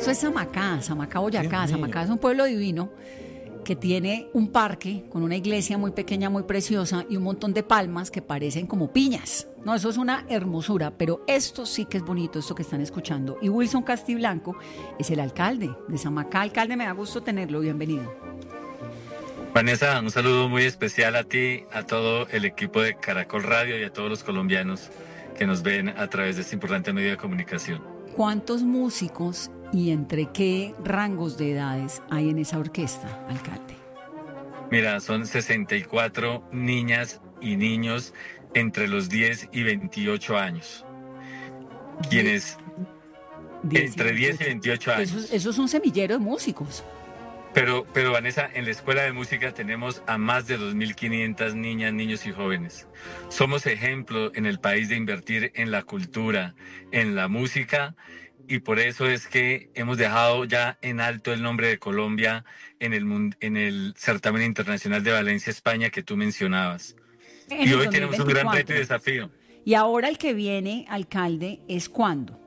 Esto es Samacá, Boyacá. Dios mío. Samacá es un pueblo divino que tiene un parque con una iglesia muy pequeña, muy preciosa y un montón de palmas que parecen como piñas. No, eso es una hermosura, pero esto sí que es bonito, esto que están escuchando. Y Wilson Castiblanco es el alcalde de Samacá. Alcalde, me da gusto tenerlo, bienvenido. Vanessa, un saludo muy especial a ti, a todo el equipo de Caracol Radio y a todos los colombianos que nos ven a través de este importante medio de comunicación. ¿Cuántos músicos y entre qué rangos de edades hay en esa orquesta, alcalde? Mira, son 64 niñas y niños entre los 10 y 28 años. Quienes entre 10 y 28 años. Eso es un semillero de músicos. Pero Vanessa, en la Escuela de Música tenemos a más de 2.500 niñas, niños y jóvenes. Somos ejemplo en el país de invertir en la cultura, en la música, y por eso es que hemos dejado ya en alto el nombre de Colombia en el certamen internacional de Valencia, España, que tú mencionabas. En Y el hoy tenemos un gran 2024. reto y desafío. Y ahora el que viene, alcalde, ¿es cuándo?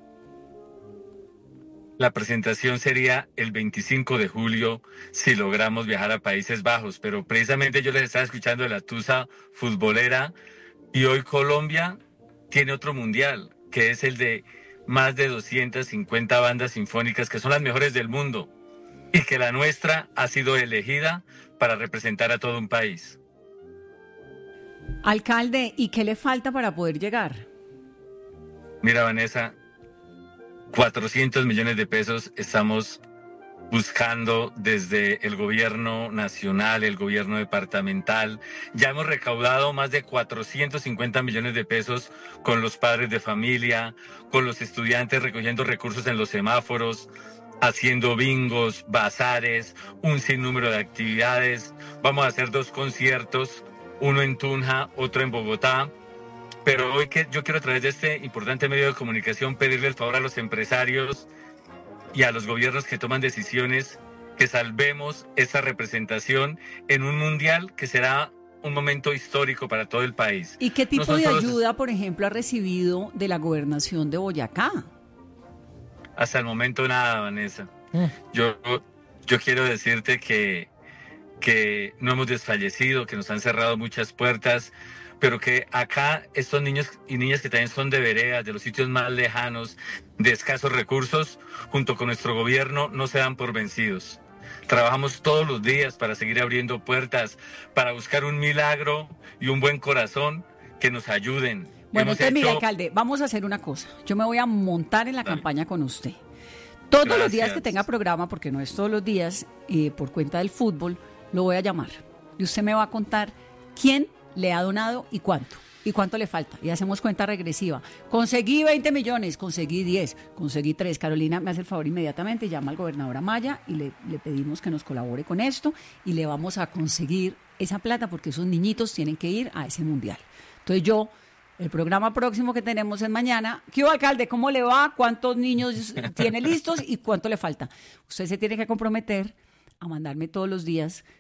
La presentación sería el 25 de julio si logramos viajar a Países Bajos, pero precisamente yo les estaba escuchando de la tusa futbolera y hoy Colombia tiene otro mundial, que es el de más de 250 bandas sinfónicas que son las mejores del mundo y que la nuestra ha sido elegida para representar a todo un país. Alcalde, ¿y qué le falta para poder llegar? Mira, Vanessa, 400 millones de pesos estamos buscando desde el gobierno nacional, el gobierno departamental. Ya hemos recaudado más de 450 millones de pesos con los padres de familia, con los estudiantes recogiendo recursos en los semáforos, haciendo bingos, bazares, un sinnúmero de actividades. Vamos a hacer 2 conciertos, uno en Tunja, otro en Bogotá. Pero hoy que yo quiero a través de este importante medio de comunicación pedirle el favor a los empresarios y a los gobiernos que toman decisiones que salvemos esa representación en un mundial que será un momento histórico para todo el país. ¿Y qué tipo No son de solo- ayuda, por ejemplo, ha recibido de la gobernación de Boyacá? Hasta el momento nada, Vanessa. Yo quiero decirte que no hemos desfallecido, que nos han cerrado muchas puertas, pero que acá estos niños y niñas que también son de veredas, de los sitios más lejanos, de escasos recursos, junto con nuestro gobierno, no se dan por vencidos. Trabajamos todos los días para seguir abriendo puertas, para buscar un milagro y un buen corazón que nos ayuden. Bueno, Hemos entonces, mire, hecho- alcalde, vamos a hacer una cosa. Yo me voy a montar en la Dale. campaña con usted. Todos los días Gracias. que tenga programa, porque no es todos los días, por cuenta del fútbol, lo voy a llamar. Y usted me va a contar quién le ha donado y cuánto le falta. Y hacemos cuenta regresiva. Conseguí 20 millones, conseguí 10, conseguí 3. Carolina me hace el favor inmediatamente, llama al gobernador Amaya y le pedimos que nos colabore con esto y le vamos a conseguir esa plata porque esos niñitos tienen que ir a ese mundial. Entonces el programa próximo que tenemos es mañana. ¿Qué hubo, alcalde? ¿Cómo le va? ¿Cuántos niños tiene listos y cuánto le falta? Usted se tiene que comprometer a mandarme todos los días